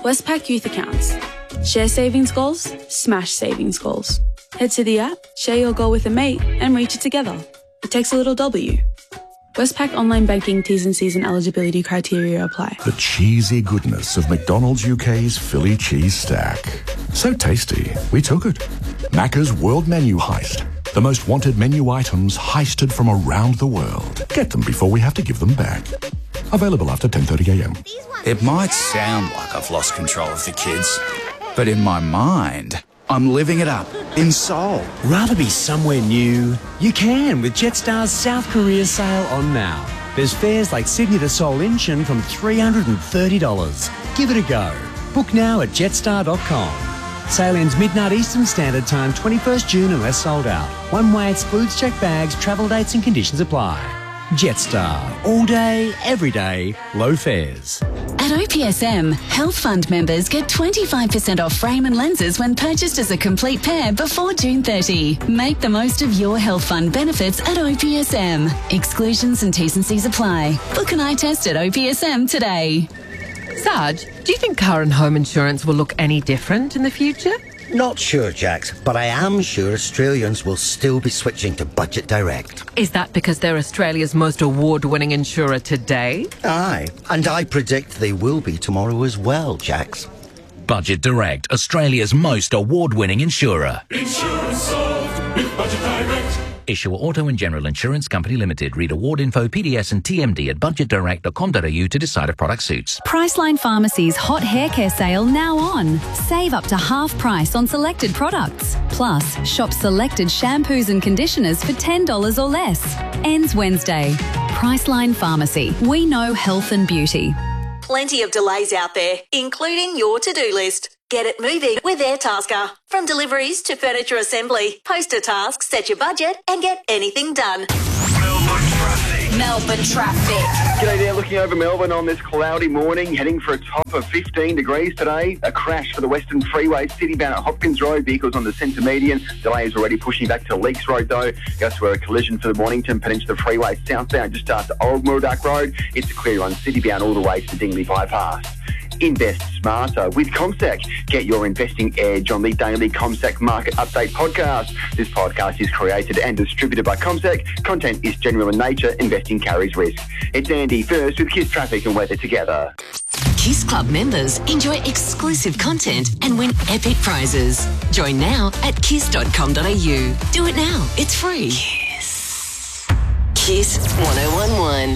Westpac Youth Accounts. Share savings goals, smash savings goals. Head to the app, share your goal with a mate, and reach it together. It takes a little W. Westpac Online Banking T's and C's and eligibility criteria apply. The cheesy goodness of McDonald's UK's Philly cheese stack. So tasty, we took it. Macca's World Menu Heist. The most wanted menu items heisted from around the world. Get them before we have to give them back. Available after 10:30am. It might sound like I've lost control of the kids, but in my mind, I'm living it up in Seoul. Rather be somewhere new? You can with Jetstar's South Korea sale on now. There's fares like Sydney to Seoul Incheon from $330. Give it a go. Book now at jetstar.com. Sale ends midnight Eastern Standard Time, 21st June unless sold out. One way excludes checked bags, travel dates and conditions apply. Jetstar. All day, every day, low fares. At OPSM, Health Fund members get 25% off frame and lenses when purchased as a complete pair before June 30. Make the most of your Health Fund benefits at OPSM. Exclusions and T's and C's apply. Book an eye test at OPSM today. Sarge, do you think car and home insurance will look any different in the future? Not sure, Jax, but I am sure Australians will still be switching to Budget Direct. Is that because they're Australia's most award-winning insurer today? Aye, and I predict they will be tomorrow as well, Jax. Budget Direct, Australia's most award-winning insurer. Insurance solved with Budget Direct. Issuer Auto and General Insurance Company Limited. Read award info, PDS and TMD at budgetdirect.com.au to decide if product suits. Priceline Pharmacy's hot hair care sale now on. Save up to half price on selected products. Plus, shop selected shampoos and conditioners for $10 or less. Ends Wednesday. Priceline Pharmacy. We know health and beauty. Plenty of delays out there, including your to-do list. Get it moving with Airtasker. From deliveries to furniture assembly, post a task, set your budget, and get anything done. Melbourne traffic. G'day there, looking over Melbourne on this cloudy morning, heading for a top of 15 degrees today. A crash for the Western Freeway, citybound at Hopkins Road, vehicles on the centre median. Delays already pushing back to Leakes Road though. Goes to a collision for the Mornington Peninsula Freeway southbound just after Old Murdoch Road. It's a clear on citybound all the way to Dingley Bypass. Invest smarter with CommSec. Get your investing edge on the daily CommSec Market Update podcast. This podcast is created and distributed by CommSec. Content is general in nature. Investing carries risk. It's Andy first with Kiss Traffic and Weather together. Kiss Club members enjoy exclusive content and win epic prizes. Join now at kiss.com.au. Do it now. It's free. Kiss. Kiss 1011.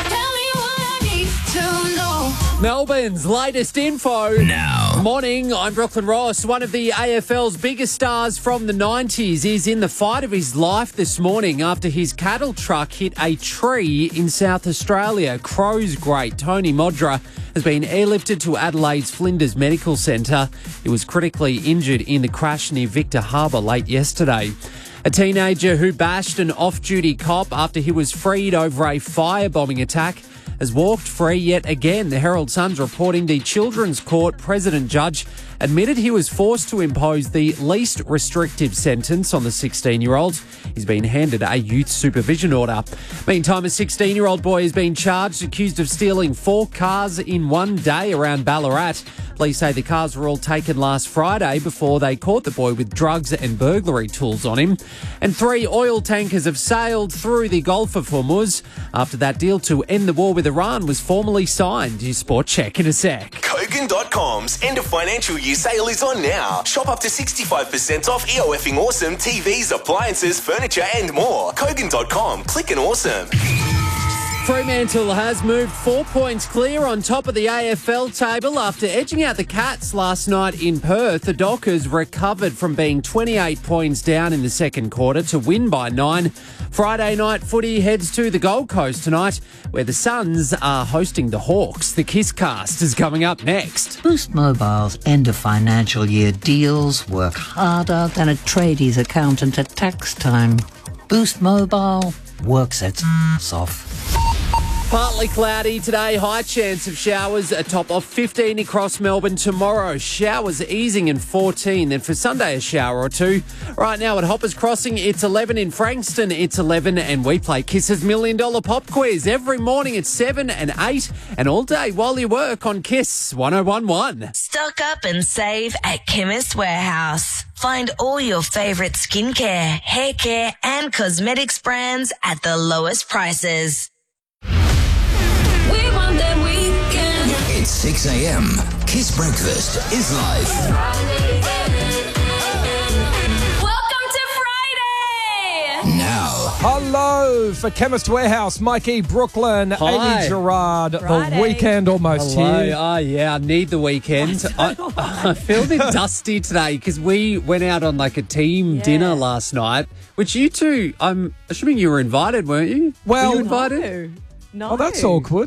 Melbourne's latest info. Now. Morning, I'm Brooklyn Ross. One of the AFL's biggest stars from the 90s is in the fight of his life this morning after his cattle truck hit a tree in South Australia. Crows great Tony Modra has been airlifted to Adelaide's Flinders Medical Centre. He was critically injured in the crash near Victor Harbour late yesterday. A teenager who bashed an off-duty cop after he was freed over a firebombing attack has walked free yet again. The Herald Sun's reporting the Children's Court President Judge admitted he was forced to impose the least restrictive sentence on the 16-year-old. He's been handed a youth supervision order. Meantime, a 16-year-old boy has been charged, accused of stealing 4 cars in one day around Ballarat. Police say the cars were all taken last Friday before they caught the boy with drugs and burglary tools on him. And 3 oil tankers have sailed through the Gulf of Hormuz after that deal to end the war with Iran was formally signed. Your sport check in a sec. Kogan.com's end of financial year sale is on now. Shop up to 65% off EOFing awesome TVs, appliances, furniture and more. Kogan.com. Click and awesome. Fremantle has moved 4 points clear on top of the AFL table after edging out the Cats last night in Perth. The Dockers recovered from being 28 points down in the second quarter to win by 9. Friday night footy heads to the Gold Coast tonight, where the Suns are hosting the Hawks. The Kisscast is coming up next. Boost Mobile's end of financial year deals work harder than a tradies accountant at tax time. Boost Mobile works its ass off. Partly cloudy today, high chance of showers, a top of 15 across Melbourne tomorrow. Showers easing in 14, then for Sunday a shower or two. Right now at Hoppers Crossing, it's 11 in Frankston, it's 11, and we play Kiss's $1 Million Pop Quiz every morning at 7 and 8, and all day while you work on Kiss 101.1. Stock up and save at Chemist Warehouse. Find all your favourite skincare, hair care and cosmetics brands at the lowest prices. We want that weekend. It's 6 a.m. Kiss Breakfast is live. Welcome to Friday. Now. Hello for Chemist Warehouse, Mikey, Brooklyn, Hi. Amy Gerard. Friday. The weekend almost Hello. here. Oh, yeah, I need the weekend. I feel a bit dusty today because we went out on like a team dinner last night, which you two, I'm assuming you were invited, weren't you? Well, were you invited? No. Oh, that's awkward.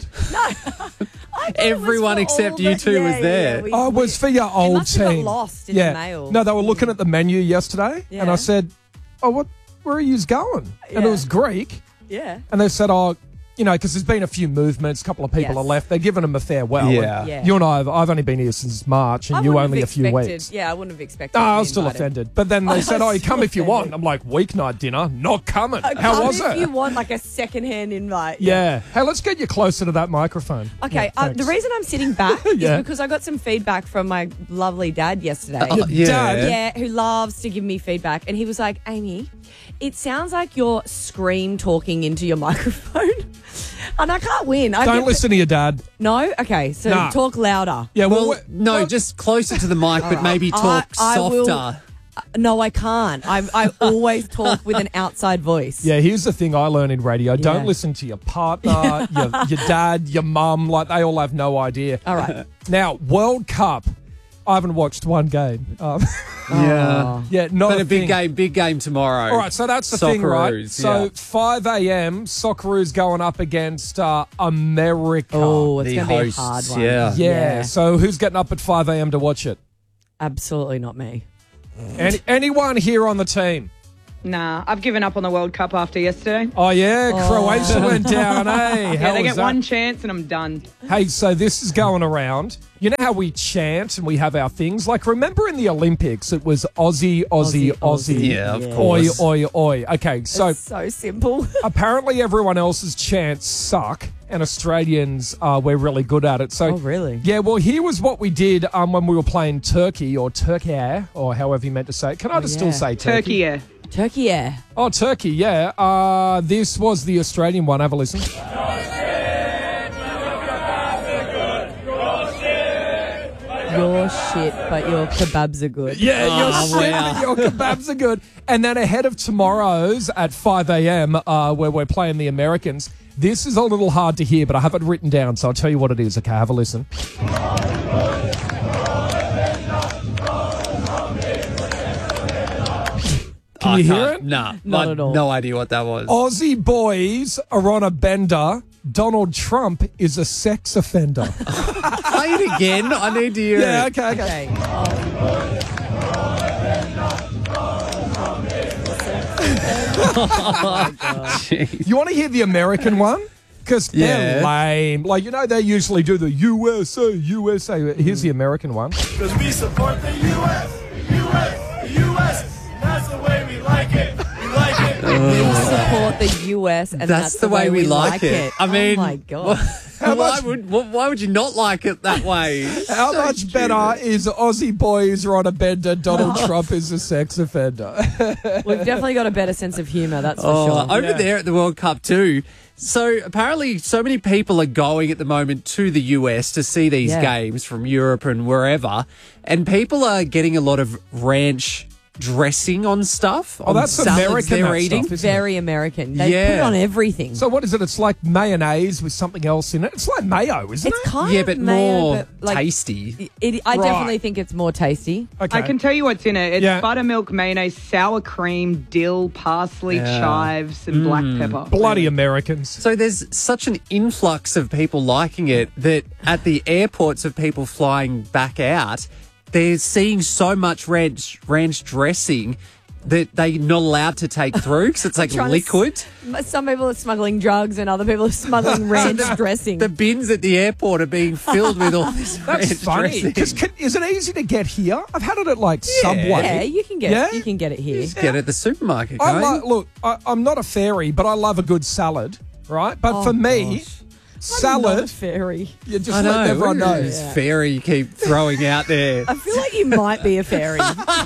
Everyone except you two was there. Oh, it was for your old must have got team. lost in the mail. No, they were looking at the menu yesterday, and I said, "Oh, where are you going?" And it was Greek. Yeah. And they said, "Oh, you know, because there's been a few movements, a couple of people Yes. are left. They're giving them a farewell." Yeah. And Yeah. You and I've only been here since March, and you only a few weeks. Yeah, I wouldn't have expected. No, to I be was still invited. offended. But then they said, "Oh, you come if you want." I'm like, "Weeknight dinner, not coming." How Come was if it? you want like a second-hand invite. Yeah. Hey, let's get you closer to that microphone. Okay, Yeah, the thanks. reason I'm sitting back Yeah. is because I got some feedback from my lovely dad yesterday. Your dad? Yeah, who loves to give me feedback. And he was like, Amy, it sounds like you're scream talking into your microphone. And I can't win. Don't listen to your dad. No? Okay, so Nah. talk louder. Yeah, well, No, just closer to the mic, but maybe talk I will- softer. No, I can't. I always talk with an outside voice. yeah, here's the thing I learned in radio. Yeah. Don't listen to your partner, your dad, your mum. Like, they all have no idea. All right. Now, World Cup. I haven't watched one game. Yeah. Yeah, not But a a big thing. big game tomorrow. All right, so that's the thing, right? Socceroos, So yeah. 5 a.m., Socceroos going up against America. Oh, it's The going to be a hosts, hard one. yeah. So who's getting up at 5 a.m. to watch it? Absolutely not me. Anyone here on the team? Nah, I've given up on the World Cup after yesterday. Oh, yeah, Croatia went down, eh? Yeah, How they was get that? one chance and I'm done. Hey, so this is going around. You know how we chant and we have our things? Like, remember in the Olympics, it was Aussie, Aussie, Aussie. Yeah, of course. Oi, oi, oi. Okay, so It's so simple. apparently everyone else's chants suck and Australians, we're really good at it. So, Oh, really? Yeah, well, here was what we did when we were playing Turkey or Turkey, or however you meant to say it. Can I just still say Turkey? Turkey, yeah. Turkey, yeah. Oh, Turkey, yeah. This was the Australian one. Have a listen. Your shit, but your kebabs are good. Yeah, Oh, your shit, wow. but your kebabs are good. And then ahead of tomorrow's at 5 a.m., where we're playing the Americans, this is a little hard to hear, but I have it written down, so I'll tell you what it is. Okay, have a listen. Can you hear it? Nah, Not at all. No idea what that was. Aussie boys are on a bender. Donald Trump is a sex offender. Play it again. I need to hear Yeah, it. okay. Jeez. You want to hear the American one? Because they're Yeah. lame. Like, you know, they usually do the USA, USA. Here's the American one. Because we support the U.S. That's the way we like it. We like it. We support the US, and That's the way we like it. I mean, oh my God. why would you not like it that way? How So much stupid. better is Aussie boys are on a bender, Donald Trump is a sex offender? We've definitely got a better sense of humour, that's for Oh, sure. over there at the World Cup too. So apparently so many people are going at the moment to the US to see these Yeah. games from Europe and wherever. And people are getting a lot of ranch dressing on stuff. Oh, on that's salads American, they're that eating. stuff, isn't it? Very American. They put Yeah. it on everything. So what is it? It's like mayonnaise with something else in it. It's like mayo, isn't It's it? kind Yeah, of but mayo, more but, like, tasty. I Right. definitely think it's more tasty. Okay. I can tell you what's in it. It's Yeah. buttermilk, mayonnaise, sour cream, dill, parsley, Yeah. chives, and black pepper. Bloody Americans. So there's such an influx of people liking it that at the airports of people flying back out, they're seeing so much ranch dressing. they're not allowed to take through because it's like Trying to liquid. Some people are smuggling drugs and other people are smuggling ranch dressing. The bins at the airport are being filled with all this ranch That's funny. dressing. Because is it easy to get here? I've had it at like Subway. Yeah, you can get Yeah? you can get it here. Just get it at the supermarket, I can't you? look, I'm not a fairy, but I love a good salad, right? But for me, I'm not a salad. fairy. You just I know. let everyone know. This fairy you keep throwing out there. I feel like you might be a fairy.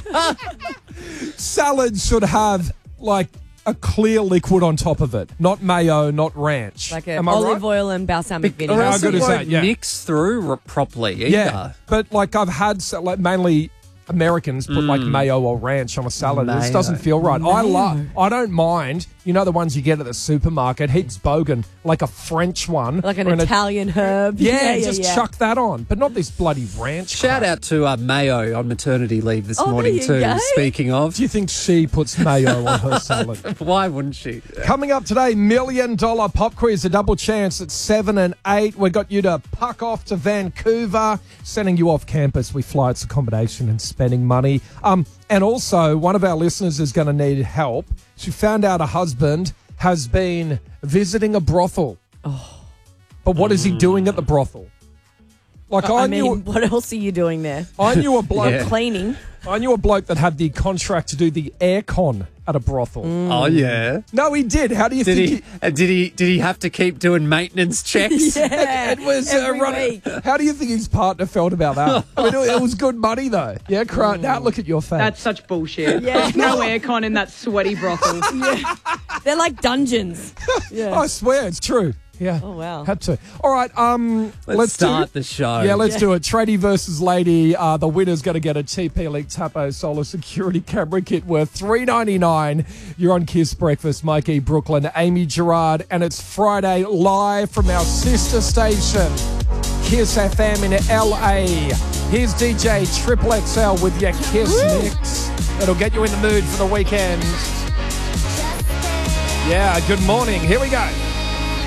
Salad should have like a clear liquid on top of it, not mayo, not ranch. Like Am I olive right? oil and balsamic vinegar. Or How else good it is that? won't Yeah. mix through properly either. Yeah, but like I've had like mainly Americans put like mayo or ranch on a salad. This Mayo. doesn't feel right. I don't mind. You know the ones you get at the supermarket, heaps bogan, like a French one, Like an or Italian herb. Yeah, just chuck that on, but not this bloody ranch. Shout out to Mayo on maternity leave this morning there you too. go. Speaking of, Do you think she puts mayo on her salad? why wouldn't she? Coming up today, $1 million pop quiz, a double chance at 7 and 8. We got you to puck off to Vancouver, sending you off campus with flights, accommodation, and spending money. And also, one of our listeners is going to need help. She found out her husband has been visiting a brothel. Oh. But what is he doing at the brothel? Like I mean, what else are you doing there? I knew a bloke. Yeah. Cleaning. I knew a bloke that had the contract to do the aircon at a brothel. Oh yeah. No, he did. How do you think Did he have to keep doing maintenance checks? Yeah, It was every running. week. How do you think his partner felt about that? I mean, it was good money though. Yeah, now look at your face. That's such bullshit. Yeah. There's no aircon in that sweaty brothel. They're like dungeons. Yeah. I swear it's true. Yeah. Oh, wow. Had to. All right. Let's start the show. Yeah, let's do it. Tradie versus Lady. The winner's going to get a TP Elite Tapo Solar Security Camera Kit worth $3.99. You're on Kiss Breakfast. Mikey, Brooklyn, Amy Gerard, and it's Friday live from our sister station, Kiss FM in LA. Here's DJ Triple XL with your Kiss mix. It'll get you in the mood for the weekend. Yeah. Good morning. Here we go.